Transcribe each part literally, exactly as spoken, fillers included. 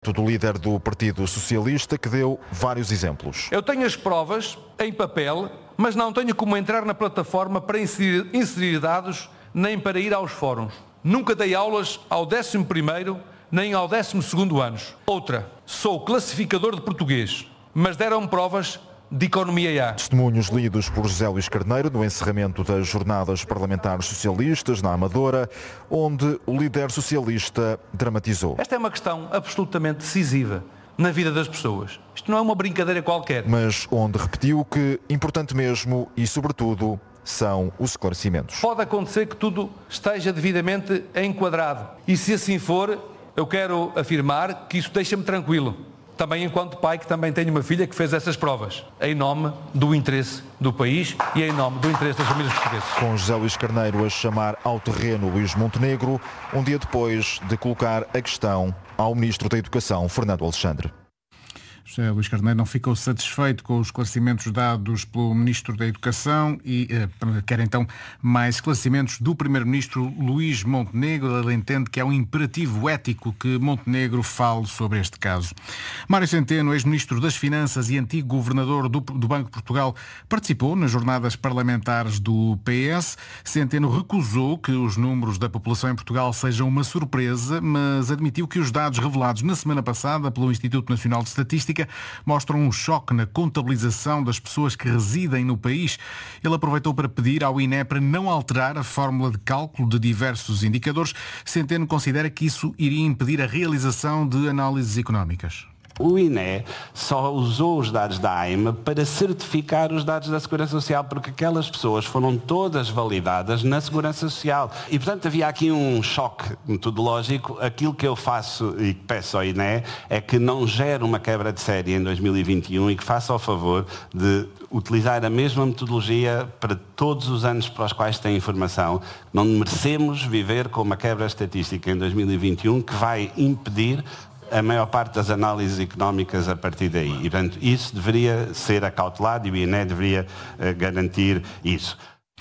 Do líder do Partido Socialista, que deu vários exemplos. Eu tenho as provas em papel, mas não tenho como entrar na plataforma para inserir, inserir dados, nem para ir aos fóruns. Nunca dei aulas ao décimo primeiro nem ao décimo segundo anos. Outra, sou classificador de português, mas deram provas de economia A. Testemunhos lidos por José Luís Carneiro no encerramento das jornadas parlamentares socialistas na Amadora, onde o líder socialista dramatizou. Esta é uma questão absolutamente decisiva na vida das pessoas. Isto não é uma brincadeira qualquer. Mas onde repetiu que importante mesmo e, sobretudo, são os esclarecimentos. Pode acontecer que tudo esteja devidamente enquadrado. E se assim for, eu quero afirmar que isso deixa-me tranquilo. Também enquanto pai, que também tenho uma filha que fez essas provas, em nome do interesse do país e em nome do interesse das famílias portuguesas. Com José Luís Carneiro a chamar ao terreno Luís Montenegro, um dia depois de colocar a questão ao Ministro da Educação, Fernando Alexandre. José Luís Carneiro não ficou satisfeito com os esclarecimentos dados pelo Ministro da Educação e eh, quer então mais esclarecimentos do Primeiro-Ministro Luís Montenegro. Ele entende que é um imperativo ético que Montenegro fale sobre este caso. Mário Centeno, ex-Ministro das Finanças e antigo Governador do, do Banco de Portugal, participou nas jornadas parlamentares do P S. Centeno recusou que os números da população em Portugal sejam uma surpresa, mas admitiu que os dados revelados na semana passada pelo Instituto Nacional de Estatística mostram um choque na contabilização das pessoas que residem no país. Ele aproveitou para pedir ao I N E para não alterar a fórmula de cálculo de diversos indicadores. Centeno considera que isso iria impedir a realização de análises económicas. O I N E só usou os dados da A I M para certificar os dados da Segurança Social, porque aquelas pessoas foram todas validadas na Segurança Social. E, portanto, havia aqui um choque metodológico. Aquilo que eu faço e peço ao I N E é que não gere uma quebra de série em dois mil e vinte e um e que faça o favor de utilizar a mesma metodologia para todos os anos para os quais tem informação. Não merecemos viver com uma quebra estatística em dois mil e vinte e um que vai impedir a maior parte das análises económicas a partir daí. E, portanto, isso deveria ser acautelado e o I N E deveria uh, garantir isso.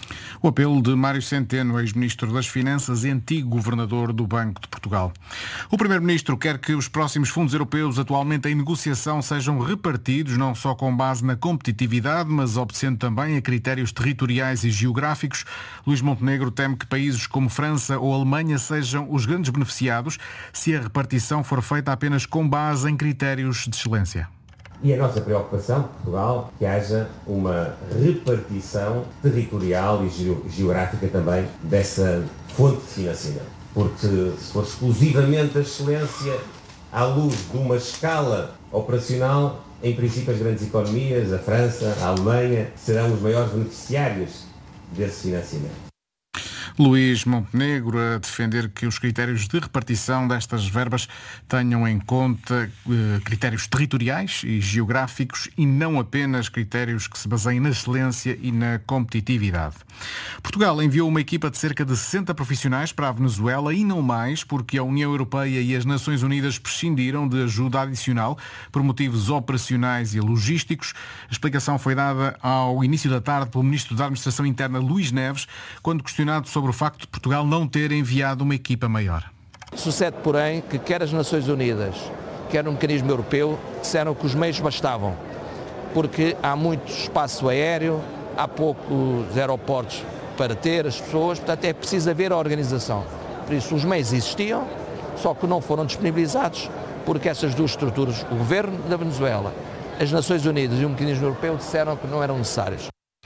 O apelo de Mário Centeno, ex-Ministro das Finanças e antigo Governador do Banco de Portugal. O Primeiro-Ministro quer que os próximos fundos europeus atualmente em negociação sejam repartidos, não só com base na competitividade, mas obedecendo também a critérios territoriais e geográficos. Luís Montenegro teme que países como França ou Alemanha sejam os grandes beneficiados se a repartição for feita apenas com base em critérios de excelência. E a nossa preocupação, Portugal, que haja uma repartição territorial e geográfica também dessa fonte de financiamento. Porque se for exclusivamente a excelência à luz de uma escala operacional, em princípio as grandes economias, a França, a Alemanha, serão os maiores beneficiários desse financiamento. Luís Montenegro a defender que os critérios de repartição destas verbas tenham em conta eh, critérios territoriais e geográficos e não apenas critérios que se baseiem na excelência e na competitividade. Portugal enviou uma equipa de cerca de sessenta profissionais para a Venezuela e não mais, porque a União Europeia e as Nações Unidas prescindiram de ajuda adicional por motivos operacionais e logísticos. A explicação foi dada ao início da tarde pelo Ministro da Administração Interna, Luís Neves, quando questionado sobre o facto de Portugal não ter enviado uma equipa maior. Sucede, porém, que quer as Nações Unidas, quer o mecanismo europeu, disseram que os meios bastavam, porque há muito espaço aéreo, há poucos aeroportos para ter as pessoas, portanto é preciso haver a organização. Por isso os meios existiam, só que não foram disponibilizados, porque essas duas estruturas, o governo da Venezuela, as Nações Unidas e o mecanismo europeu, disseram que não eram necessários.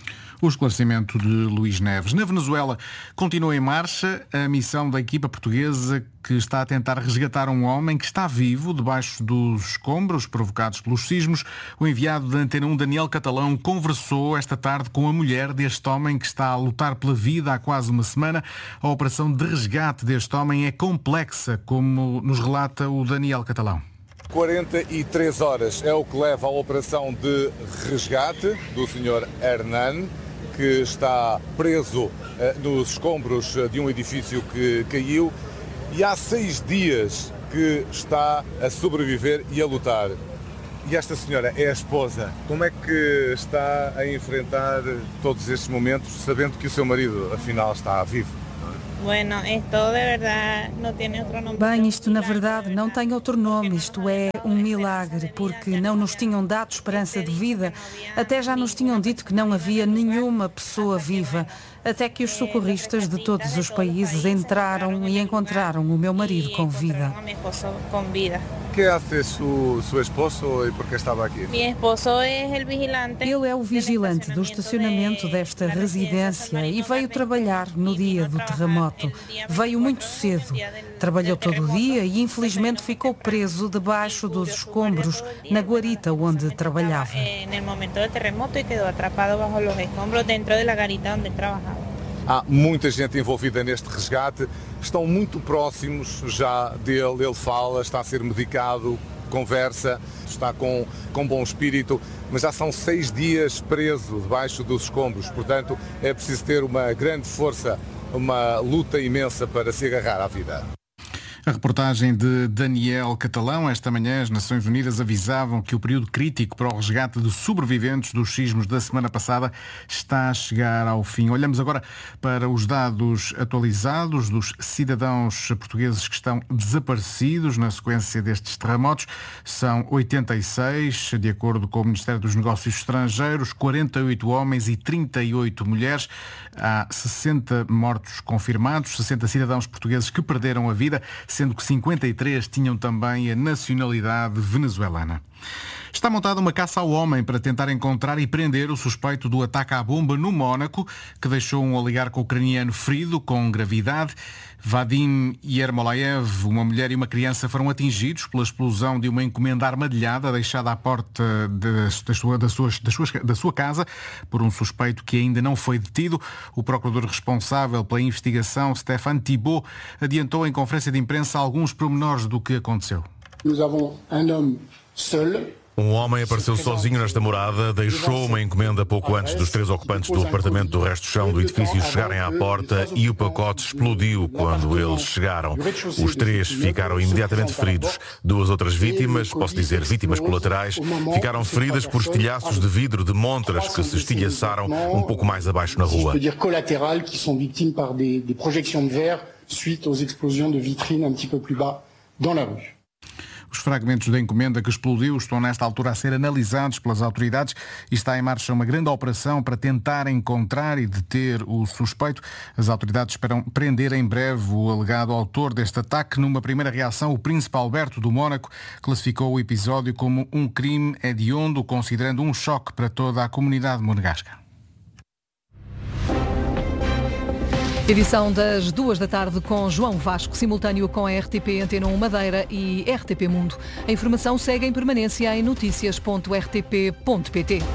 O esclarecimento de Luís Neves. Na Venezuela continua em marcha a missão da equipa portuguesa que está a tentar resgatar um homem que está vivo debaixo dos escombros provocados pelos sismos. O enviado da Antena um, Daniel Catalão, conversou esta tarde com a mulher deste homem que está a lutar pela vida há quase uma semana. A operação de resgate deste homem é complexa, como nos relata o Daniel Catalão. quarenta e três horas é o que leva a operação de resgate do senhor Hernan, que está preso eh, nos escombros de um edifício que caiu e há seis dias que está a sobreviver e a lutar. E esta senhora é a esposa. Como é que está a enfrentar todos estes momentos, sabendo que o seu marido, afinal, está vivo? Bem, isto na verdade não tem outro nome, isto é um milagre, porque não nos tinham dado esperança de vida, até já nos tinham dito que não havia nenhuma pessoa viva, até que os socorristas de todos os países entraram e encontraram o meu marido com vida. O que faz seu, seu esposo e por que estava aqui? Ele é o vigilante do estacionamento desta residência e veio trabalhar no dia do terremoto. Veio muito cedo, trabalhou todo o dia e infelizmente ficou preso debaixo dos escombros na guarita onde trabalhava. Há muita gente envolvida neste resgate, estão muito próximos já dele, ele fala, está a ser medicado, conversa, está com, com bom espírito, mas já são seis dias preso debaixo dos escombros, portanto é preciso ter uma grande força, uma luta imensa para se agarrar à vida. A reportagem de Daniel Catalão. Esta manhã as Nações Unidas avisavam que o período crítico para o resgate de sobreviventes dos sismos da semana passada está a chegar ao fim. Olhamos agora para os dados atualizados dos cidadãos portugueses que estão desaparecidos na sequência destes terremotos. São oitenta e seis, de acordo com o Ministério dos Negócios Estrangeiros, quarenta e oito homens e trinta e oito mulheres. Há sessenta mortos confirmados, sessenta cidadãos portugueses que perderam a vida, sendo que cinquenta e três tinham também a nacionalidade venezuelana. Está montada uma caça ao homem para tentar encontrar e prender o suspeito do ataque à bomba no Mónaco, que deixou um oligarca ucraniano ferido com gravidade. Vadim Yermolaev, uma mulher e uma criança foram atingidos pela explosão de uma encomenda armadilhada deixada à porta de, da, sua, da, suas, da, suas, da sua casa por um suspeito que ainda não foi detido. O procurador responsável pela investigação, Stéphane Thibault, adiantou em conferência de imprensa alguns pormenores do que aconteceu. Nous avons un homme seul. Um homem apareceu sozinho nesta morada, deixou uma encomenda pouco antes dos três ocupantes do apartamento do resto do chão do edifício chegarem à porta e o pacote explodiu quando eles chegaram. Os três ficaram imediatamente feridos. Duas outras vítimas, posso dizer vítimas colaterais, ficaram feridas por estilhaços de vidro de montras que se estilhaçaram um pouco mais abaixo na rua. Suite aux explosions de vitrines un petit peu plus bas dans la rue. Os fragmentos da encomenda que explodiu estão nesta altura a ser analisados pelas autoridades e está em marcha uma grande operação para tentar encontrar e deter o suspeito. As autoridades esperam prender em breve o alegado autor deste ataque. Numa primeira reação, o príncipe Alberto do Mónaco classificou o episódio como um crime hediondo, considerando um choque para toda a comunidade monegasca. Edição das duas da tarde com João Vasco, simultâneo com a R T P Antena um Madeira e R T P Mundo. A informação segue em permanência em notícias ponto r t p ponto p t.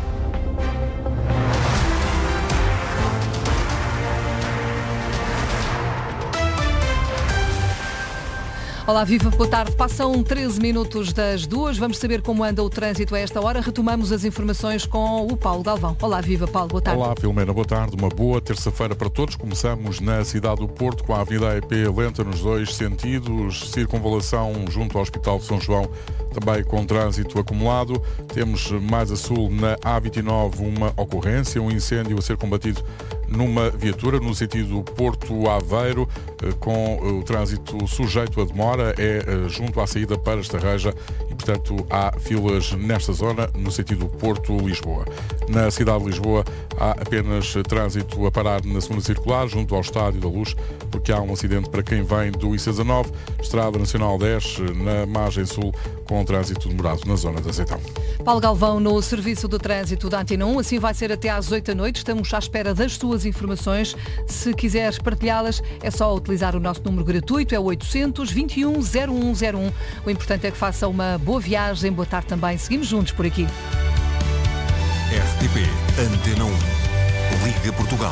Olá, viva, boa tarde. Passam treze minutos das duas. Vamos saber como anda o trânsito a esta hora. Retomamos as informações com o Paulo Galvão. Olá, viva, Paulo, boa tarde. Olá, Filomena, boa tarde. Uma boa terça-feira para todos. Começamos na cidade do Porto com a Avenida E P lenta nos dois sentidos. Circunvalação junto ao Hospital de São João, também com trânsito acumulado. Temos mais a sul na A vinte e nove uma ocorrência, um incêndio a ser combatido numa viatura no sentido Porto-Aveiro, com o trânsito sujeito a demora, é junto à saída para Estarreja e, portanto, há filas nesta zona no sentido Porto-Lisboa. Na cidade de Lisboa há apenas trânsito a parar na segunda circular, junto ao Estádio da Luz, porque há um acidente para quem vem do I C dezanove, Estrada Nacional dez, na margem sul, com trânsito demorado na zona de Azeitão. Paulo Galvão no Serviço de Trânsito da Antena um, assim vai ser até às oito da noite. Estamos à espera das suas informações. Se quiseres partilhá-las, é só utilizar o nosso número gratuito, é o oitocentos, vinte e um, zero um zero um. O importante é que faça uma boa viagem. Boa tarde também. Seguimos juntos por aqui. R T P Antena um. Liga Portugal.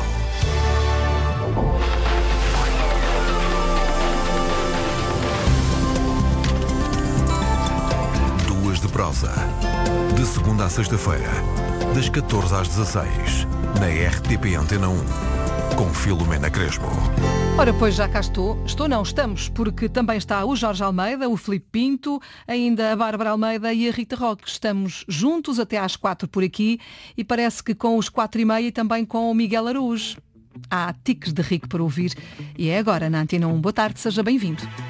Duas de prosa. De segunda à sexta-feira, das catorze às dezasseis, na R T P Antena um, com Filomena Crespo. Ora, pois já cá estou. Estou não, estamos, porque também está o Jorge Almeida, o Filipe Pinto, ainda a Bárbara Almeida e a Rita Roque. Estamos juntos até às quatro por aqui e parece que com os quatro e meia e também com o Miguel Araújo. Há tiques de rico para ouvir e é agora na Antena um. Boa tarde, seja bem-vindo.